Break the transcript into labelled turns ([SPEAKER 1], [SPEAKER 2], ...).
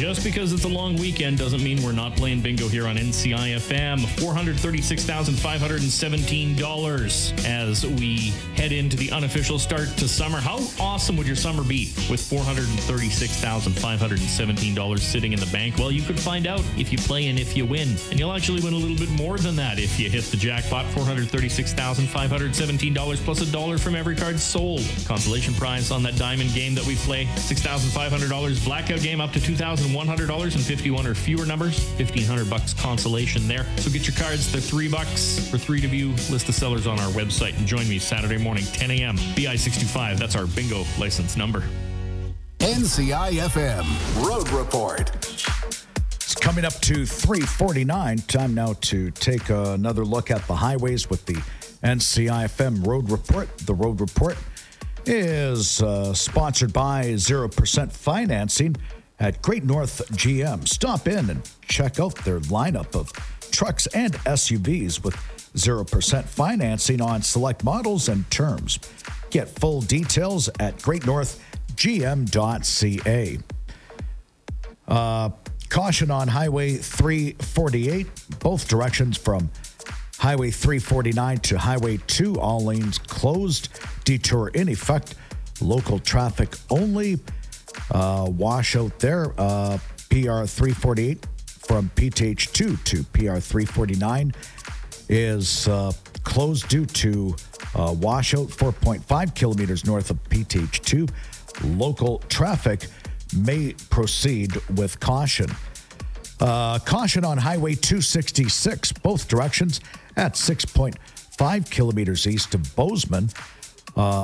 [SPEAKER 1] just because it's a long weekend doesn't mean we're not playing bingo here on NCIFM. $436,517 as we head into the unofficial start to summer. How awesome would your summer be with $436,517 sitting in the bank? Well, you could find out if you play and if you win. And you'll actually win a little bit more than that if you hit the jackpot. $436,517 plus $1 from every card sold. Consolation prize on that diamond game that we play, $6,500. Blackout game up to $2,100 and 51 or fewer numbers. $1,500 consolation there. So get your cards. They're $3 for 3 to view. List of sellers on our website. And join me Saturday morning, 10 a.m. BI65. That's our bingo license number.
[SPEAKER 2] NCIFM Road Report.
[SPEAKER 3] It's coming up to 3:49. Time now to take another look at the highways with the NCIFM Road Report. The Road Report is sponsored by 0% financing at Great North GM. Stop in and check out their lineup of trucks and SUVs with 0% financing on select models and terms. Get full details at greatnorthgm.ca. Caution on Highway 348, both directions from Highway 349 to Highway 2, all lanes closed. Detour in effect. Local traffic only. Washout there. PR 348 from PTH2 to PR 349 is closed due to washout 4.5 kilometers north of PTH2. Local traffic may proceed with caution. Caution on Highway 266, both directions at 6.5 kilometers east of Bozeman.